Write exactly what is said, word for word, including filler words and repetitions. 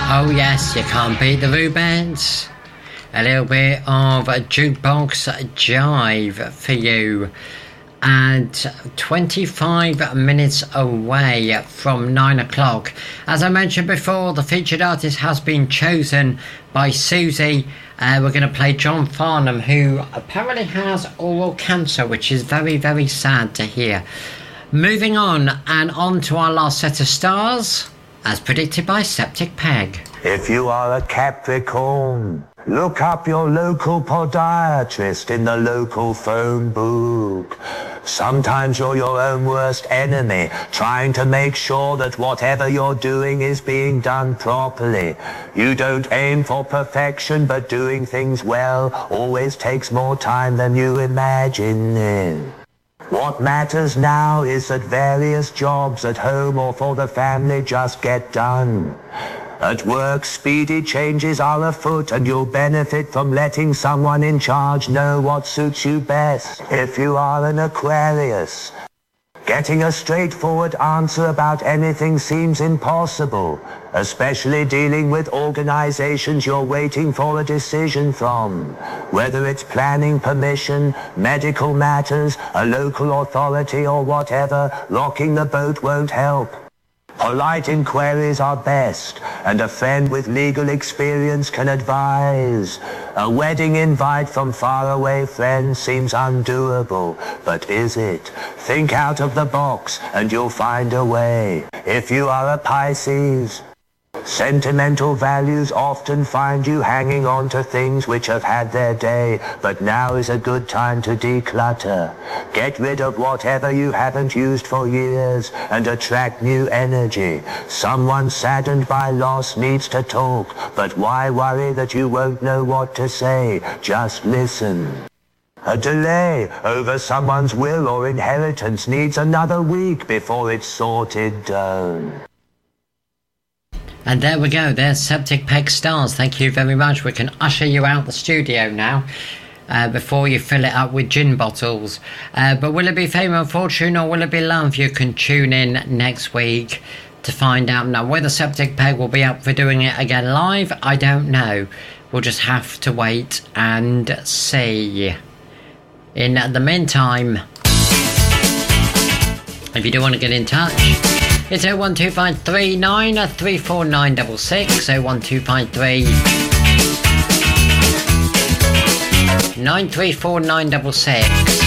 Oh yes, you can't beat the Rubens. A little bit of a jukebox jive for you. At twenty-five minutes away from nine o'clock. As I mentioned before, the featured artist has been chosen by Susie. Uh, we're going to play John Farnham, who apparently has oral cancer, which is very, very sad to hear. Moving on, and on to our last set of stars, as predicted by Septic Peg. If you are a Capricorn, look up your local podiatrist in the local phone book. Sometimes you're your own worst enemy, trying to make sure that whatever you're doing is being done properly. You don't aim for perfection, but doing things well always takes more time than you imagine. What matters now is that various jobs at home or for the family just get done. At work, speedy changes are afoot, and you'll benefit from letting someone in charge know what suits you best. If you are an Aquarius, getting a straightforward answer about anything seems impossible, especially dealing with organizations you're waiting for a decision from. Whether it's planning permission, medical matters, a local authority, or whatever, rocking the boat won't help. Polite inquiries are best, and a friend with legal experience can advise. A wedding invite from faraway friends seems undoable, but is it? Think out of the box, and you'll find a way. If you are a Pisces, sentimental values often find you hanging on to things which have had their day, but now is a good time to declutter. Get rid of whatever you haven't used for years and attract new energy. Someone saddened by loss needs to talk, but why worry that you won't know what to say? Just listen. A delay over someone's will or inheritance needs another week before it's sorted down. And there we go, there's Septic Peg Stars. Thank you very much. We can usher you out the studio now uh, before you fill it up with gin bottles. Uh, but will it be fame and fortune or will it be love? You can tune in next week to find out. Now, whether Septic Peg will be up for doing it again live, I don't know. We'll just have to wait and see. In the meantime, if you do want to get in touch, it's oh one two five three nine three four nine six six, oh one two five three nine three four nine six six.